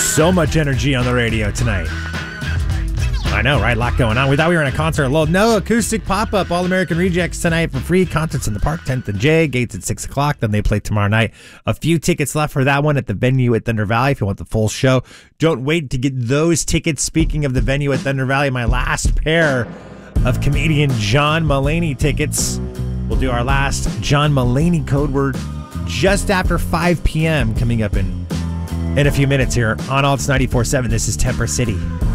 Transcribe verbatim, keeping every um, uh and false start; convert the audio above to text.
So much energy on the radio tonight. I know, right? A lot going on. We thought we were in a concert. Little no acoustic pop-up. All American Rejects tonight for free. Concerts in the Park, tenth and J. Gates at six o'clock. Then they play tomorrow night. A few tickets left for that one at the venue at Thunder Valley if you want the full show. Don't wait to get those tickets. Speaking of the venue at Thunder Valley, my last pair of comedian John Mulaney tickets. We'll do our last John Mulaney code word just after five p.m. coming up in, in a few minutes here on Alts ninety-four point seven. This is Temper City.